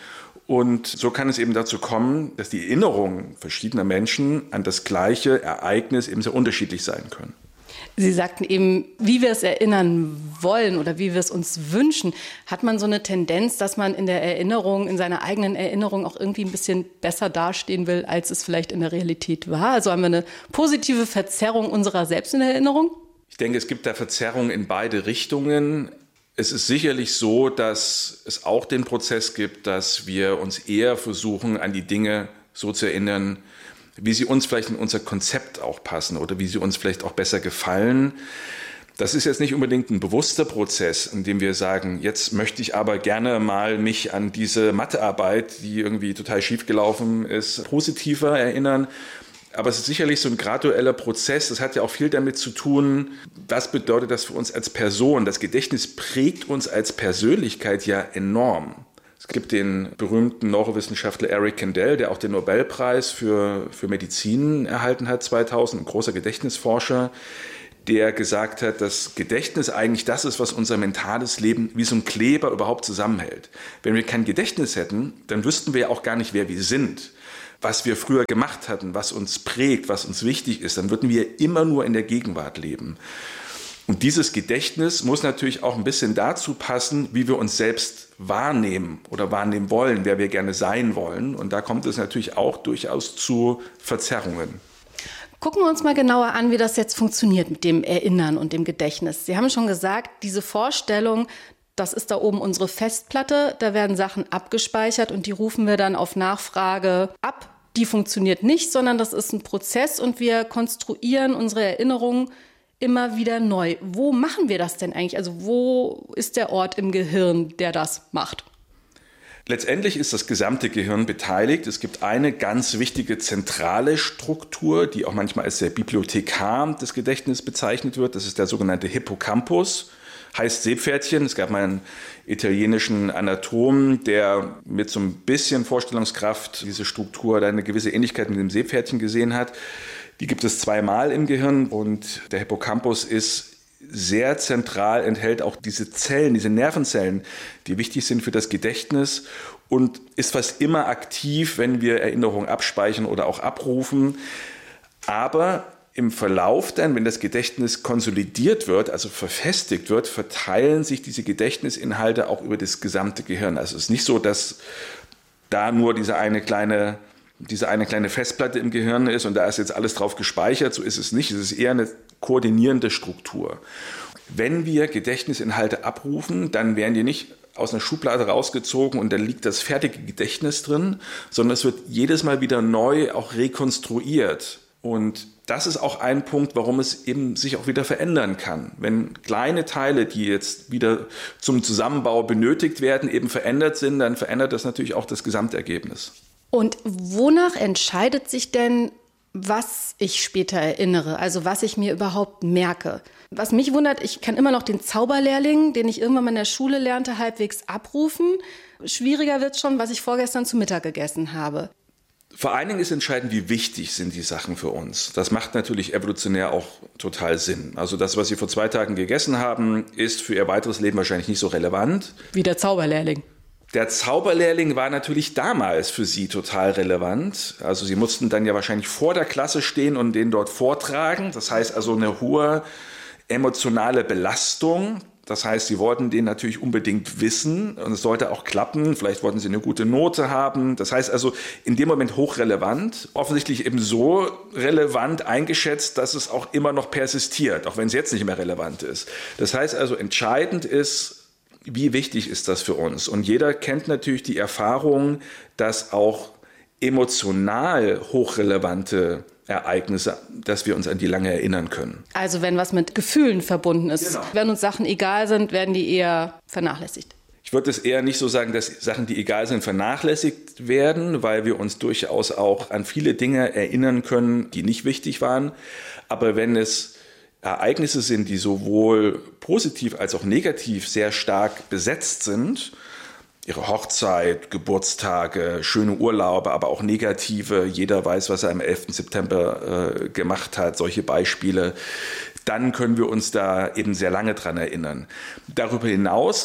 Und so kann es eben dazu kommen, dass die Erinnerungen verschiedener Menschen an das gleiche Ereignis eben sehr unterschiedlich sein können. Sie sagten eben, wie wir es erinnern wollen oder wie wir es uns wünschen. Hat man so eine Tendenz, dass man in der Erinnerung, in seiner eigenen Erinnerung auch irgendwie ein bisschen besser dastehen will, als es vielleicht in der Realität war? Also haben wir eine positive Verzerrung unserer selbst in der Erinnerung? Ich denke, es gibt da Verzerrungen in beide Richtungen. Es ist sicherlich so, dass es auch den Prozess gibt, dass wir uns eher versuchen, an die Dinge so zu erinnern, wie sie uns vielleicht in unser Konzept auch passen oder wie sie uns vielleicht auch besser gefallen. Das ist jetzt nicht unbedingt ein bewusster Prozess, in dem wir sagen, jetzt möchte ich aber gerne mal mich an diese Mathearbeit, die irgendwie total schief gelaufen ist, positiver erinnern. Aber es ist sicherlich so ein gradueller Prozess. Das hat ja auch viel damit zu tun, was bedeutet das für uns als Person. Das Gedächtnis prägt uns als Persönlichkeit ja enorm. Es gibt den berühmten Neurowissenschaftler Eric Kandel, der auch den Nobelpreis für Medizin erhalten hat 2000, ein großer Gedächtnisforscher, der gesagt hat, dass Gedächtnis eigentlich das ist, was unser mentales Leben wie so ein Kleber überhaupt zusammenhält. Wenn wir kein Gedächtnis hätten, dann wüssten wir auch gar nicht, wer wir sind, was wir früher gemacht hatten, was uns prägt, was uns wichtig ist. Dann würden wir immer nur in der Gegenwart leben. Und dieses Gedächtnis muss natürlich auch ein bisschen dazu passen, wie wir uns selbst wahrnehmen oder wahrnehmen wollen, wer wir gerne sein wollen. Und da kommt es natürlich auch durchaus zu Verzerrungen. Gucken wir uns mal genauer an, wie das jetzt funktioniert mit dem Erinnern und dem Gedächtnis. Sie haben schon gesagt, diese Vorstellung, das ist da oben unsere Festplatte, da werden Sachen abgespeichert und die rufen wir dann auf Nachfrage ab. Die funktioniert nicht, sondern das ist ein Prozess und wir konstruieren unsere Erinnerungen immer wieder neu. Wo machen wir das denn eigentlich? Also wo ist der Ort im Gehirn, der das macht? Letztendlich ist das gesamte Gehirn beteiligt. Es gibt eine ganz wichtige zentrale Struktur, die auch manchmal als der Bibliothekar des Gedächtnisses bezeichnet wird. Das ist der sogenannte Hippocampus. Heißt Seepferdchen. Es gab mal einen italienischen Anatomen, der mit so ein bisschen Vorstellungskraft diese Struktur oder eine gewisse Ähnlichkeit mit dem Seepferdchen gesehen hat. Die gibt es zweimal im Gehirn und der Hippocampus ist sehr zentral, enthält auch diese Zellen, diese Nervenzellen, die wichtig sind für das Gedächtnis und ist fast immer aktiv, wenn wir Erinnerungen abspeichern oder auch abrufen. Aber im Verlauf dann, wenn das Gedächtnis konsolidiert wird, also verfestigt wird, verteilen sich diese Gedächtnisinhalte auch über das gesamte Gehirn. Also es ist nicht so, dass da nur diese eine kleine Festplatte im Gehirn ist und da ist jetzt alles drauf gespeichert. So ist es nicht. Es ist eher eine koordinierende Struktur. Wenn wir Gedächtnisinhalte abrufen, dann werden die nicht aus einer Schublade rausgezogen und dann liegt das fertige Gedächtnis drin, sondern es wird jedes Mal wieder neu auch rekonstruiert. Und das ist auch ein Punkt, warum es eben sich auch wieder verändern kann. Wenn kleine Teile, die jetzt wieder zum Zusammenbau benötigt werden, eben verändert sind, dann verändert das natürlich auch das Gesamtergebnis. Und wonach entscheidet sich denn, was ich später erinnere, also was ich mir überhaupt merke? Was mich wundert, ich kann immer noch den Zauberlehrling, den ich irgendwann mal in der Schule lernte, halbwegs abrufen. Schwieriger wird schon, was ich vorgestern zu Mittag gegessen habe. Vor allen Dingen ist entscheidend, wie wichtig sind die Sachen für uns. Das macht natürlich evolutionär auch total Sinn. Also das, was Sie vor 2 Tagen gegessen haben, ist für Ihr weiteres Leben wahrscheinlich nicht so relevant. Wie der Zauberlehrling. Der Zauberlehrling war natürlich damals für Sie total relevant. Also Sie mussten dann ja wahrscheinlich vor der Klasse stehen und den dort vortragen. Das heißt also eine hohe emotionale Belastung. Das heißt, Sie wollten den natürlich unbedingt wissen und es sollte auch klappen. Vielleicht wollten Sie eine gute Note haben. Das heißt also in dem Moment hochrelevant. Offensichtlich eben so relevant eingeschätzt, dass es auch immer noch persistiert, auch wenn es jetzt nicht mehr relevant ist. Das heißt also entscheidend ist, wie wichtig ist das für uns? Und jeder kennt natürlich die Erfahrung, dass auch emotional hochrelevante Ereignisse, dass wir uns an die lange erinnern können. Also wenn was mit Gefühlen verbunden ist. Genau. Wenn uns Sachen egal sind, werden die eher vernachlässigt. Ich würde es eher nicht so sagen, dass Sachen, die egal sind, vernachlässigt werden, weil wir uns durchaus auch an viele Dinge erinnern können, die nicht wichtig waren. Aber wenn es Ereignisse sind, die sowohl positiv als auch negativ sehr stark besetzt sind, Ihre Hochzeit, Geburtstage, schöne Urlaube, aber auch negative, jeder weiß, was er am 11. September gemacht hat, solche Beispiele, dann können wir uns da eben sehr lange dran erinnern. Darüber hinaus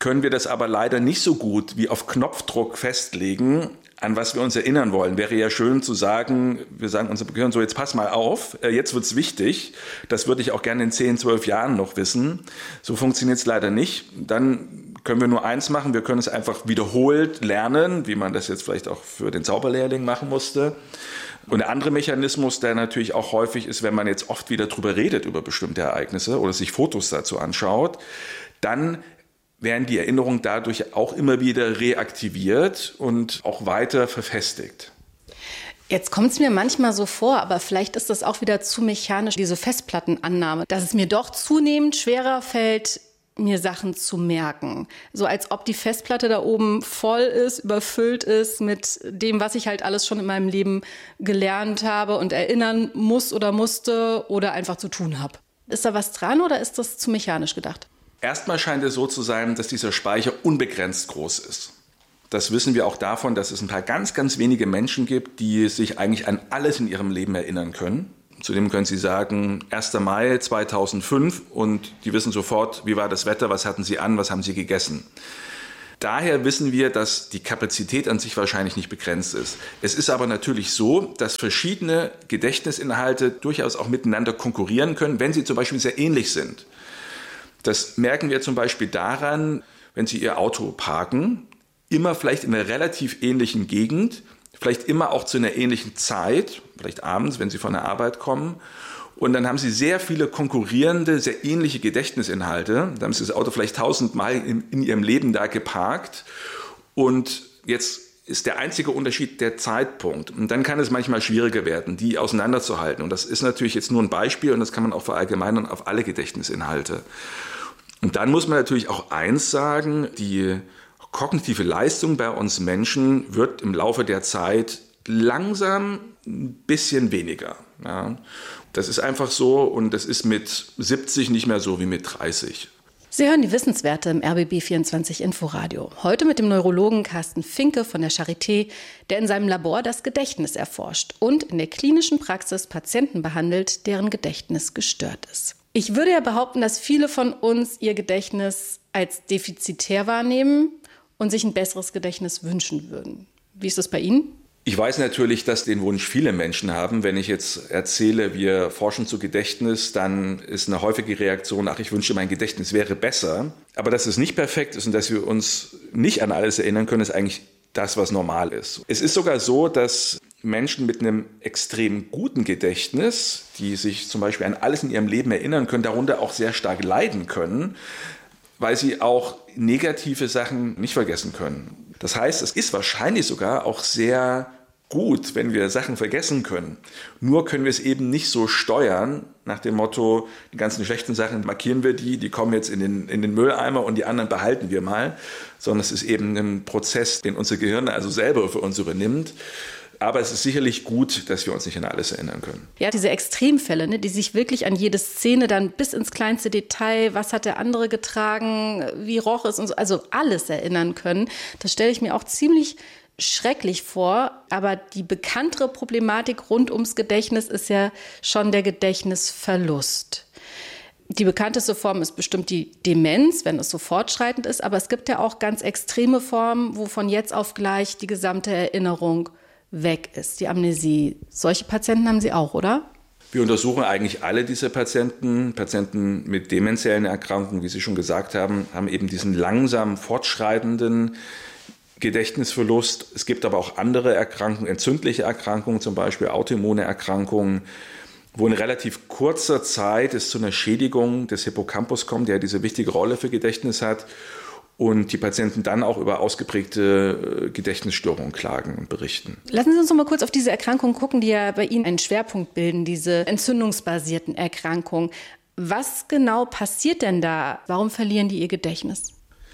können wir das aber leider nicht so gut wie auf Knopfdruck festlegen, an was wir uns erinnern wollen. Wäre ja schön zu sagen, wir sagen unserem Gehirn so, jetzt pass mal auf, jetzt wird's wichtig, das würde ich auch gerne in 10, 12 Jahren noch wissen. So funktioniert es leider nicht. Dann können wir nur eins machen, wir können es einfach wiederholt lernen, wie man das jetzt vielleicht auch für den Zauberlehrling machen musste. Und der andere Mechanismus, der natürlich auch häufig ist, wenn man jetzt oft wieder drüber redet, über bestimmte Ereignisse oder sich Fotos dazu anschaut, dann werden die Erinnerungen dadurch auch immer wieder reaktiviert und auch weiter verfestigt. Jetzt kommt es mir manchmal so vor, aber vielleicht ist das auch wieder zu mechanisch, diese Festplattenannahme, dass es mir doch zunehmend schwerer fällt, mir Sachen zu merken. So als ob die Festplatte da oben voll ist, überfüllt ist mit dem, was ich halt alles schon in meinem Leben gelernt habe und erinnern muss oder musste oder einfach zu tun habe. Ist da was dran oder ist das zu mechanisch gedacht? Erstmal scheint es so zu sein, dass dieser Speicher unbegrenzt groß ist. Das wissen wir auch davon, dass es ein paar ganz, ganz wenige Menschen gibt, die sich eigentlich an alles in ihrem Leben erinnern können. Zudem können sie sagen, 1. Mai 2005 und die wissen sofort, wie war das Wetter, was hatten sie an, was haben sie gegessen. Daher wissen wir, dass die Kapazität an sich wahrscheinlich nicht begrenzt ist. Es ist aber natürlich so, dass verschiedene Gedächtnisinhalte durchaus auch miteinander konkurrieren können, wenn sie zum Beispiel sehr ähnlich sind. Das merken wir zum Beispiel daran, wenn Sie Ihr Auto parken, immer vielleicht in einer relativ ähnlichen Gegend, vielleicht immer auch zu einer ähnlichen Zeit, vielleicht abends, wenn Sie von der Arbeit kommen. Und dann haben Sie sehr viele konkurrierende, sehr ähnliche Gedächtnisinhalte. Dann haben Sie das Auto vielleicht 1000-mal in Ihrem Leben da geparkt. Und jetzt ist der einzige Unterschied der Zeitpunkt. Und dann kann es manchmal schwieriger werden, die auseinanderzuhalten. Und das ist natürlich jetzt nur ein Beispiel und das kann man auch verallgemeinern auf alle Gedächtnisinhalte. Und dann muss man natürlich auch eins sagen, die kognitive Leistung bei uns Menschen wird im Laufe der Zeit langsam ein bisschen weniger. Ja. Das ist einfach so und das ist mit 70 nicht mehr so wie mit 30. Sie hören die Wissenswerte im RBB 24 Inforadio. Heute mit dem Neurologen Carsten Finke von der Charité, der in seinem Labor das Gedächtnis erforscht und in der klinischen Praxis Patienten behandelt, deren Gedächtnis gestört ist. Ich würde ja behaupten, dass viele von uns ihr Gedächtnis als defizitär wahrnehmen und sich ein besseres Gedächtnis wünschen würden. Wie ist das bei Ihnen? Ich weiß natürlich, dass den Wunsch viele Menschen haben. Wenn ich jetzt erzähle, wir forschen zu Gedächtnis, dann ist eine häufige Reaktion, ach, ich wünschte, mein Gedächtnis wäre besser. Aber dass es nicht perfekt ist und dass wir uns nicht an alles erinnern können, ist eigentlich das, was normal ist. Es ist sogar so, dass Menschen mit einem extrem guten Gedächtnis, die sich zum Beispiel an alles in ihrem Leben erinnern können, darunter auch sehr stark leiden können, weil sie auch negative Sachen nicht vergessen können. Das heißt, es ist wahrscheinlich sogar auch sehr gut, wenn wir Sachen vergessen können. Nur können wir es eben nicht so steuern, nach dem Motto, die ganzen schlechten Sachen markieren wir die kommen jetzt in den Mülleimer und die anderen behalten wir mal. Sondern es ist eben ein Prozess, den unser Gehirn also selber für uns übernimmt. Aber es ist sicherlich gut, dass wir uns nicht an alles erinnern können. Ja, diese Extremfälle, ne, die sich wirklich an jede Szene dann bis ins kleinste Detail, was hat der andere getragen, wie roch es und so, also alles erinnern können. Das stelle ich mir auch ziemlich schrecklich vor. Aber die bekanntere Problematik rund ums Gedächtnis ist ja schon der Gedächtnisverlust. Die bekannteste Form ist bestimmt die Demenz, wenn es so fortschreitend ist. Aber es gibt ja auch ganz extreme Formen, wo von jetzt auf gleich die gesamte Erinnerung weg ist, die Amnesie. Solche Patienten haben Sie auch, oder? Wir untersuchen eigentlich alle diese Patienten. Patienten mit demenziellen Erkrankungen, wie Sie schon gesagt haben, haben eben diesen langsam fortschreitenden Gedächtnisverlust. Es gibt aber auch andere Erkrankungen, entzündliche Erkrankungen, zum Beispiel autoimmune Erkrankungen, wo in relativ kurzer Zeit es zu einer Schädigung des Hippocampus kommt, der diese wichtige Rolle für Gedächtnis hat. Und die Patienten dann auch über ausgeprägte Gedächtnisstörungen klagen und berichten. Lassen Sie uns noch mal kurz auf diese Erkrankungen gucken, die ja bei Ihnen einen Schwerpunkt bilden, diese entzündungsbasierten Erkrankungen. Was genau passiert denn da? Warum verlieren die ihr Gedächtnis?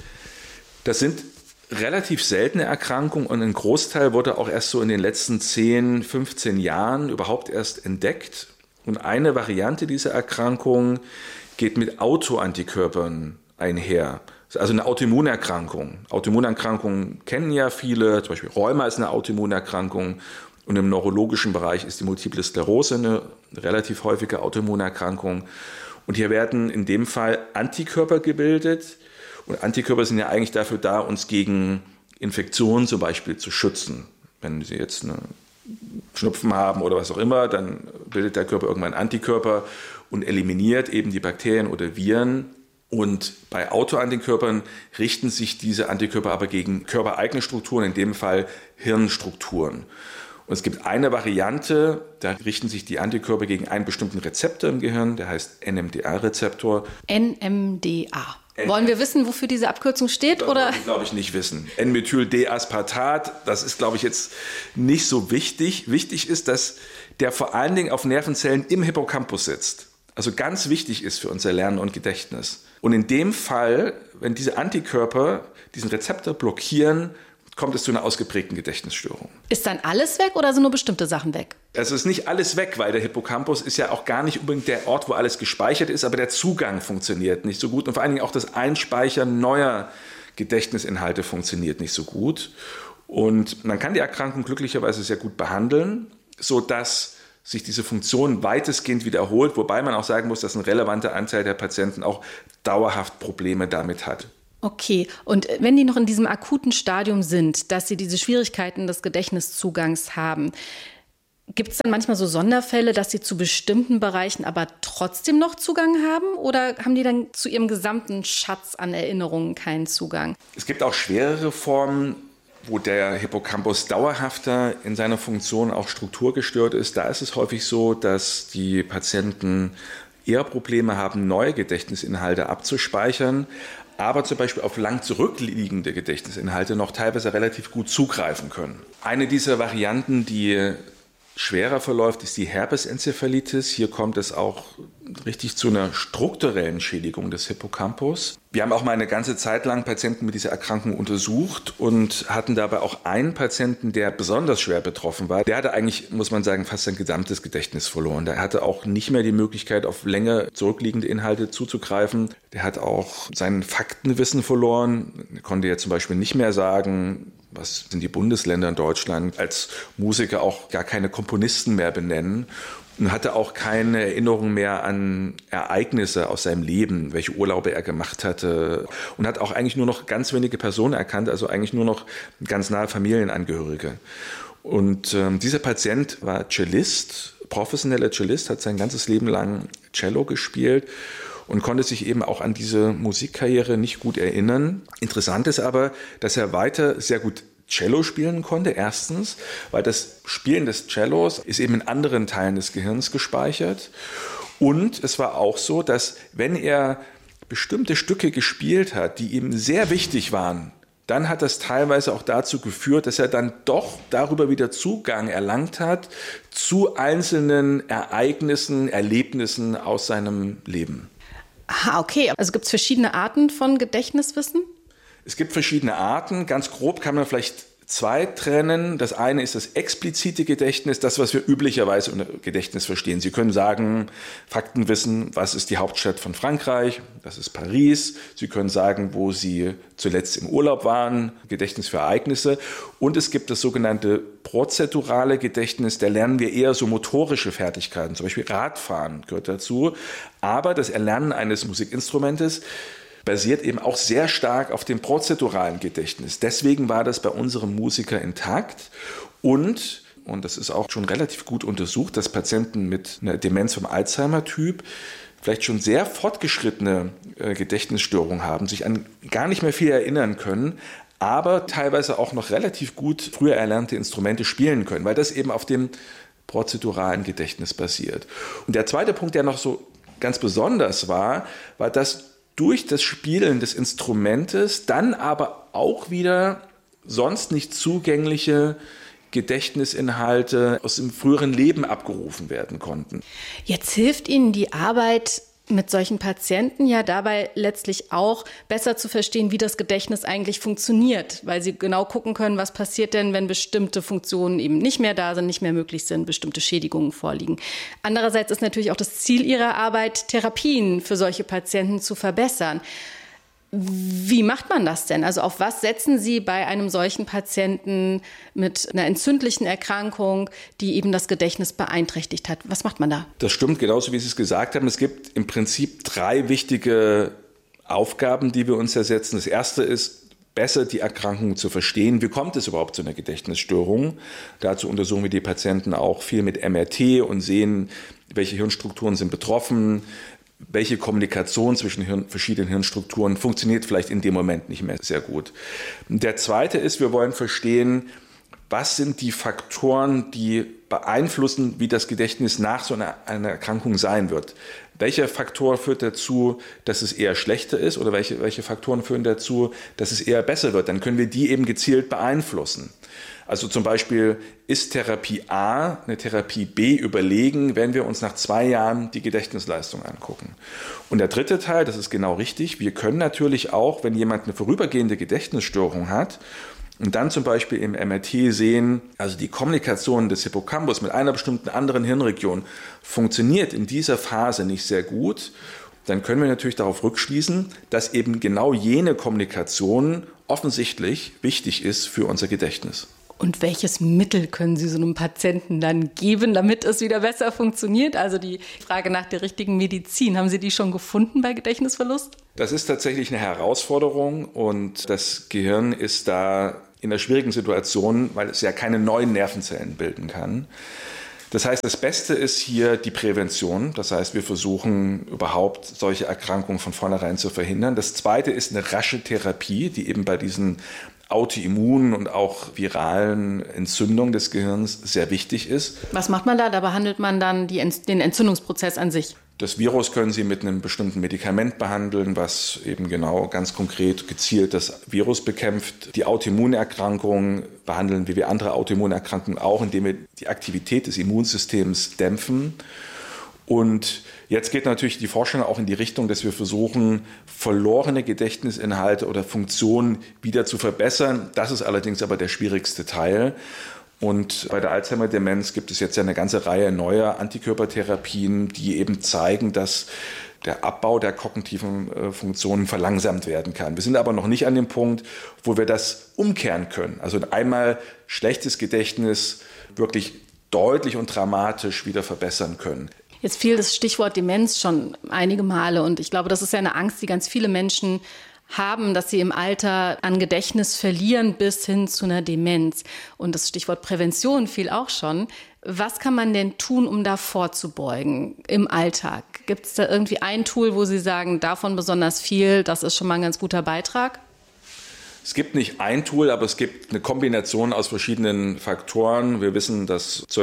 Das sind relativ seltene Erkrankungen und ein Großteil wurde auch erst so in den letzten 10, 15 Jahren überhaupt erst entdeckt. Und eine Variante dieser Erkrankung geht mit Autoantikörpern einher. Also eine Autoimmunerkrankung. Autoimmunerkrankungen kennen ja viele, zum Beispiel Rheuma ist eine Autoimmunerkrankung und im neurologischen Bereich ist die Multiple Sklerose eine relativ häufige Autoimmunerkrankung. Und hier werden in dem Fall Antikörper gebildet Und Antikörper sind ja eigentlich dafür da, uns gegen Infektionen zum Beispiel zu schützen. Wenn Sie jetzt einen Schnupfen haben oder was auch immer, dann bildet der Körper irgendwann Antikörper und eliminiert eben die Bakterien oder Viren. Und bei Autoantikörpern richten sich diese Antikörper aber gegen körpereigene Strukturen, in dem Fall Hirnstrukturen. Und es gibt eine Variante, da richten sich die Antikörper gegen einen bestimmten Rezeptor im Gehirn, der heißt NMDA-Rezeptor. NMDA. Wollen wir wissen, wofür diese Abkürzung steht? Das wollen wir, glaube ich, nicht wissen. N-Methyl-D-Aspartat, das ist, glaube ich, jetzt nicht so wichtig. Wichtig ist, dass der vor allen Dingen auf Nervenzellen im Hippocampus sitzt. Also ganz wichtig ist für unser Lernen und Gedächtnis. Und in dem Fall, wenn diese Antikörper diesen Rezeptor blockieren, kommt es zu einer ausgeprägten Gedächtnisstörung. Ist dann alles weg oder sind nur bestimmte Sachen weg? Also ist nicht alles weg, weil der Hippocampus ist ja auch gar nicht unbedingt der Ort, wo alles gespeichert ist, aber der Zugang funktioniert nicht so gut und vor allen Dingen auch das Einspeichern neuer Gedächtnisinhalte funktioniert nicht so gut. Und man kann die Erkrankung glücklicherweise sehr gut behandeln, sodass sich diese Funktion weitestgehend wiederholt, wobei man auch sagen muss, dass ein relevanter Anteil der Patienten auch dauerhaft Probleme damit hat. Okay, und wenn die noch in diesem akuten Stadium sind, dass sie diese Schwierigkeiten des Gedächtniszugangs haben, gibt es dann manchmal so Sonderfälle, dass sie zu bestimmten Bereichen aber trotzdem noch Zugang haben? Oder haben die dann zu ihrem gesamten Schatz an Erinnerungen keinen Zugang? Es gibt auch schwerere Formen, wo der Hippocampus dauerhafter in seiner Funktion auch strukturgestört ist. Da ist es häufig so, dass die Patienten eher Probleme haben, neue Gedächtnisinhalte abzuspeichern, aber zum Beispiel auf lang zurückliegende Gedächtnisinhalte noch teilweise relativ gut zugreifen können. Eine dieser Varianten, die schwerer verläuft, ist die Herpesenzephalitis. Hier kommt es auch richtig zu einer strukturellen Schädigung des Hippocampus. Wir haben auch mal eine ganze Zeit lang Patienten mit dieser Erkrankung untersucht und hatten dabei auch einen Patienten, der besonders schwer betroffen war. Der hatte eigentlich, muss man sagen, fast sein gesamtes Gedächtnis verloren. Der hatte auch nicht mehr die Möglichkeit, auf länger zurückliegende Inhalte zuzugreifen. Der hat auch sein Faktenwissen verloren. Er konnte ja zum Beispiel nicht mehr sagen, was sind die Bundesländer in Deutschland, als Musiker auch gar keine Komponisten mehr benennen und hatte auch keine Erinnerung mehr an Ereignisse aus seinem Leben, welche Urlaube er gemacht hatte und hat auch eigentlich nur noch ganz wenige Personen erkannt, also eigentlich nur noch ganz nahe Familienangehörige. Und dieser Patient war Cellist, professioneller Cellist, hat sein ganzes Leben lang Cello gespielt und konnte sich eben auch an diese Musikkarriere nicht gut erinnern. Interessant ist aber, dass er weiter sehr gut Cello spielen konnte. Erstens, weil das Spielen des Cellos ist eben in anderen Teilen des Gehirns gespeichert. Und es war auch so, dass wenn er bestimmte Stücke gespielt hat, die ihm sehr wichtig waren, dann hat das teilweise auch dazu geführt, dass er dann doch darüber wieder Zugang erlangt hat zu einzelnen Ereignissen, Erlebnissen aus seinem Leben. Ah, okay. Also gibt es verschiedene Arten von Gedächtniswissen? Es gibt verschiedene Arten. Ganz grob kann man vielleicht zwei trennen. Das eine ist das explizite Gedächtnis, das, was wir üblicherweise unter Gedächtnis verstehen. Sie können sagen, Faktenwissen, was ist die Hauptstadt von Frankreich? Das ist Paris. Sie können sagen, wo Sie zuletzt im Urlaub waren, Gedächtnis für Ereignisse. Und es gibt das sogenannte prozedurale Gedächtnis, da lernen wir eher so motorische Fertigkeiten, zum Beispiel Radfahren gehört dazu. Aber das Erlernen eines Musikinstrumentes basiert eben auch sehr stark auf dem prozeduralen Gedächtnis. Deswegen war das bei unserem Musiker intakt und das ist auch schon relativ gut untersucht, dass Patienten mit einer Demenz vom Alzheimer-Typ vielleicht schon sehr fortgeschrittene Gedächtnisstörungen haben, sich an gar nicht mehr viel erinnern können, aber teilweise auch noch relativ gut früher erlernte Instrumente spielen können, weil das eben auf dem prozeduralen Gedächtnis basiert. Und der zweite Punkt, der noch so ganz besonders war, dass durch das Spielen des Instrumentes dann aber auch wieder sonst nicht zugängliche Gedächtnisinhalte aus dem früheren Leben abgerufen werden konnten. Jetzt hilft Ihnen die Arbeit mit solchen Patienten ja dabei letztlich auch besser zu verstehen, wie das Gedächtnis eigentlich funktioniert, weil Sie genau gucken können, was passiert denn, wenn bestimmte Funktionen eben nicht mehr da sind, nicht mehr möglich sind, bestimmte Schädigungen vorliegen. Andererseits ist natürlich auch das Ziel Ihrer Arbeit, Therapien für solche Patienten zu verbessern. Wie macht man das denn? Also auf was setzen Sie bei einem solchen Patienten mit einer entzündlichen Erkrankung, die eben das Gedächtnis beeinträchtigt hat? Was macht man da? Das stimmt, genauso wie Sie es gesagt haben. Es gibt im Prinzip drei wichtige Aufgaben, die wir uns ja setzen. Das erste ist, besser die Erkrankung zu verstehen. Wie kommt es überhaupt zu einer Gedächtnisstörung? Dazu untersuchen wir die Patienten auch viel mit MRT und sehen, welche Hirnstrukturen sind betroffen, welche Kommunikation zwischen verschiedenen Hirnstrukturen funktioniert vielleicht in dem Moment nicht mehr sehr gut. Der zweite ist, wir wollen verstehen, was sind die Faktoren, die beeinflussen, wie das Gedächtnis nach so einer Erkrankung sein wird. Welcher Faktor führt dazu, dass es eher schlechter ist oder welche Faktoren führen dazu, dass es eher besser wird? Dann können wir die eben gezielt beeinflussen. Also zum Beispiel, ist Therapie A eine Therapie B überlegen, wenn wir uns nach 2 Jahren die Gedächtnisleistung angucken. Und der dritte Teil, das ist genau richtig, wir können natürlich auch, wenn jemand eine vorübergehende Gedächtnisstörung hat, und dann zum Beispiel im MRT sehen, also die Kommunikation des Hippocampus mit einer bestimmten anderen Hirnregion funktioniert in dieser Phase nicht sehr gut, dann können wir natürlich darauf rückschließen, dass eben genau jene Kommunikation offensichtlich wichtig ist für unser Gedächtnis. Und welches Mittel können Sie so einem Patienten dann geben, damit es wieder besser funktioniert? Also die Frage nach der richtigen Medizin, haben Sie die schon gefunden bei Gedächtnisverlust? Das ist tatsächlich eine Herausforderung und das Gehirn ist da in einer schwierigen Situation, weil es ja keine neuen Nervenzellen bilden kann. Das heißt, das Beste ist hier die Prävention. Das heißt, wir versuchen überhaupt solche Erkrankungen von vornherein zu verhindern. Das Zweite ist eine rasche Therapie, die eben bei diesen autoimmunen und auch viralen Entzündungen des Gehirns sehr wichtig ist. Was macht man da? Da behandelt man dann den Entzündungsprozess an sich? Das Virus können Sie mit einem bestimmten Medikament behandeln, was eben genau ganz konkret gezielt das Virus bekämpft. Die Autoimmunerkrankungen behandeln wie wir andere Autoimmunerkrankungen auch, indem wir die Aktivität des Immunsystems dämpfen. Und jetzt geht natürlich die Forschung auch in die Richtung, dass wir versuchen, verlorene Gedächtnisinhalte oder Funktionen wieder zu verbessern. Das ist allerdings aber der schwierigste Teil. Und bei der Alzheimer-Demenz gibt es jetzt ja eine ganze Reihe neuer Antikörpertherapien, die eben zeigen, dass der Abbau der kognitiven Funktionen verlangsamt werden kann. Wir sind aber noch nicht an dem Punkt, wo wir das umkehren können. Also einmal schlechtes Gedächtnis wirklich deutlich und dramatisch wieder verbessern können. Jetzt fiel das Stichwort Demenz schon einige Male und ich glaube, das ist ja eine Angst, die ganz viele Menschen haben, dass sie im Alter an Gedächtnis verlieren bis hin zu einer Demenz. Und das Stichwort Prävention fiel auch schon. Was kann man denn tun, um da vorzubeugen im Alltag? Gibt es da irgendwie ein Tool, wo Sie sagen, davon besonders viel, das ist schon mal ein ganz guter Beitrag? Es gibt nicht ein Tool, aber es gibt eine Kombination aus verschiedenen Faktoren. Wir wissen, dass ca.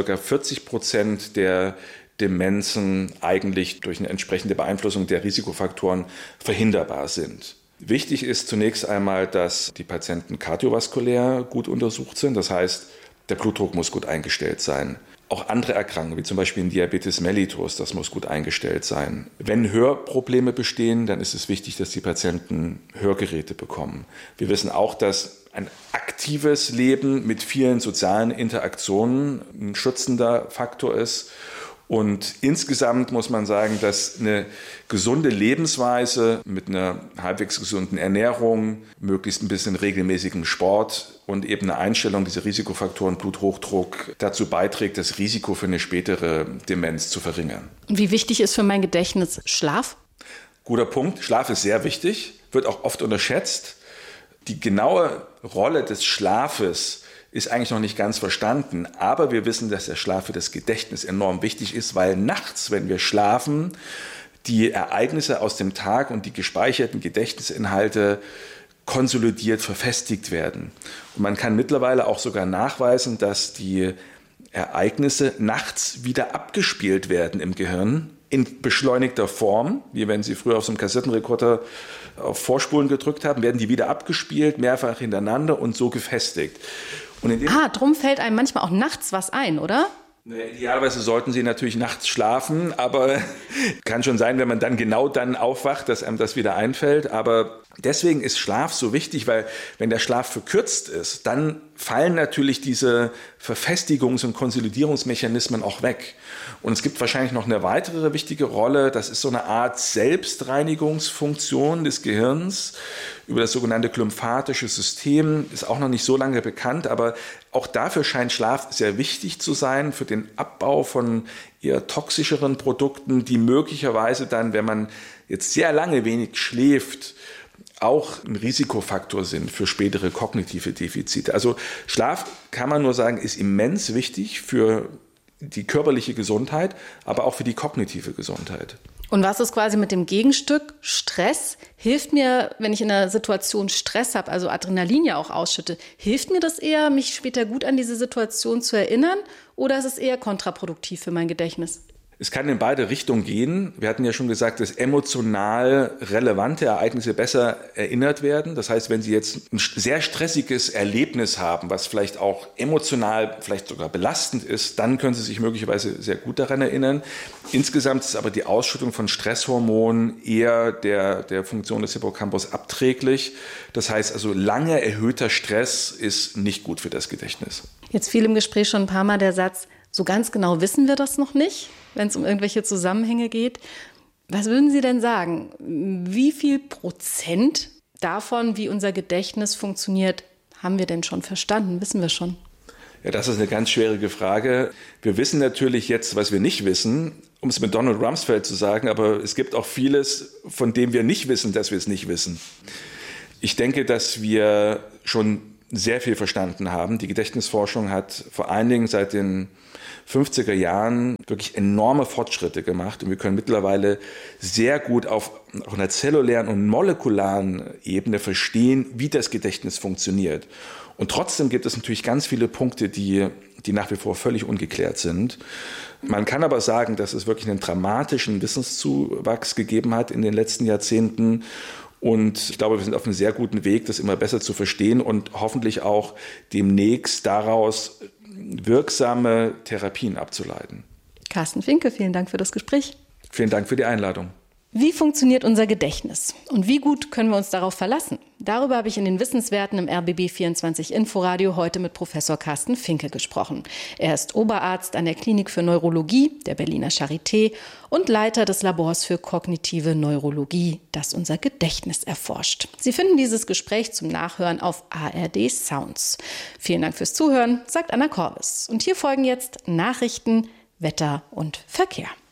40% der Demenzen eigentlich durch eine entsprechende Beeinflussung der Risikofaktoren verhinderbar sind. Wichtig ist zunächst einmal, dass die Patienten kardiovaskulär gut untersucht sind. Das heißt, der Blutdruck muss gut eingestellt sein. Auch andere Erkrankungen, wie zum Beispiel ein Diabetes mellitus, das muss gut eingestellt sein. Wenn Hörprobleme bestehen, dann ist es wichtig, dass die Patienten Hörgeräte bekommen. Wir wissen auch, dass ein aktives Leben mit vielen sozialen Interaktionen ein schützender Faktor ist. Und insgesamt muss man sagen, dass eine gesunde Lebensweise mit einer halbwegs gesunden Ernährung, möglichst ein bisschen regelmäßigem Sport und eben eine Einstellung dieser Risikofaktoren, Bluthochdruck, dazu beiträgt, das Risiko für eine spätere Demenz zu verringern. Und wie wichtig ist für mein Gedächtnis Schlaf? Guter Punkt. Schlaf ist sehr wichtig, wird auch oft unterschätzt. Die genaue Rolle des Schlafes ist eigentlich noch nicht ganz verstanden, aber wir wissen, dass der Schlaf für das Gedächtnis enorm wichtig ist, weil nachts, wenn wir schlafen, die Ereignisse aus dem Tag und die gespeicherten Gedächtnisinhalte konsolidiert verfestigt werden. Und man kann mittlerweile auch sogar nachweisen, dass die Ereignisse nachts wieder abgespielt werden im Gehirn in beschleunigter Form, wie wenn Sie früher auf so einem Kassettenrekorder auf Vorspulen gedrückt haben, werden die wieder abgespielt, mehrfach hintereinander und so gefestigt. Drum fällt einem manchmal auch nachts was ein, oder? Idealerweise sollten Sie natürlich nachts schlafen, aber kann schon sein, wenn man dann genau dann aufwacht, dass einem das wieder einfällt. Aber Deswegen ist Schlaf so wichtig, weil wenn der Schlaf verkürzt ist, dann fallen natürlich diese Verfestigungs- und Konsolidierungsmechanismen auch weg. Und es gibt wahrscheinlich noch eine weitere wichtige Rolle, das ist so eine Art Selbstreinigungsfunktion des Gehirns über das sogenannte glymphatische System, ist auch noch nicht so lange bekannt, aber auch dafür scheint Schlaf sehr wichtig zu sein, für den Abbau von eher toxischeren Produkten, die möglicherweise dann, wenn man jetzt sehr lange wenig schläft, auch ein Risikofaktor sind für spätere kognitive Defizite. Also Schlaf, kann man nur sagen, ist immens wichtig für die körperliche Gesundheit, aber auch für die kognitive Gesundheit. Und was ist quasi mit dem Gegenstück? Stress hilft mir, wenn ich in einer Situation Stress habe, also Adrenalin ja auch ausschütte, hilft mir das eher, mich später gut an diese Situation zu erinnern, oder ist es eher kontraproduktiv für mein Gedächtnis? Es kann in beide Richtungen gehen. Wir hatten ja schon gesagt, dass emotional relevante Ereignisse besser erinnert werden. Das heißt, wenn Sie jetzt ein sehr stressiges Erlebnis haben, was vielleicht auch emotional, vielleicht sogar belastend ist, dann können Sie sich möglicherweise sehr gut daran erinnern. Insgesamt ist aber die Ausschüttung von Stresshormonen eher der Funktion des Hippocampus abträglich. Das heißt also, lange erhöhter Stress ist nicht gut für das Gedächtnis. Jetzt fiel im Gespräch schon ein paar Mal der Satz, so ganz genau wissen wir das noch nicht, wenn es um irgendwelche Zusammenhänge geht. Was würden Sie denn sagen? Wie viel Prozent davon, wie unser Gedächtnis funktioniert, haben wir denn schon verstanden? Wissen wir schon? Ja, das ist eine ganz schwierige Frage. Wir wissen natürlich jetzt, was wir nicht wissen, um es mit Donald Rumsfeld zu sagen, aber es gibt auch vieles, von dem wir nicht wissen, dass wir es nicht wissen. Ich denke, dass wir schon sehr viel verstanden haben. Die Gedächtnisforschung hat vor allen Dingen seit den 50er Jahren wirklich enorme Fortschritte gemacht und wir können mittlerweile sehr gut auf einer zellulären und molekularen Ebene verstehen, wie das Gedächtnis funktioniert. Und trotzdem gibt es natürlich ganz viele Punkte, die nach wie vor völlig ungeklärt sind. Man kann aber sagen, dass es wirklich einen dramatischen Wissenszuwachs gegeben hat in den letzten Jahrzehnten. Und ich glaube, wir sind auf einem sehr guten Weg, das immer besser zu verstehen und hoffentlich auch demnächst daraus wirksame Therapien abzuleiten. Carsten Finke, vielen Dank für das Gespräch. Vielen Dank für die Einladung. Wie funktioniert unser Gedächtnis und wie gut können wir uns darauf verlassen? Darüber habe ich in den Wissenswerten im RBB24 Inforadio heute mit Professor Carsten Finke gesprochen. Er ist Oberarzt an der Klinik für Neurologie der Berliner Charité und Leiter des Labors für kognitive Neurologie, das unser Gedächtnis erforscht. Sie finden dieses Gespräch zum Nachhören auf ARD Sounds. Vielen Dank fürs Zuhören, sagt Anna Korbes. Und hier folgen jetzt Nachrichten, Wetter und Verkehr.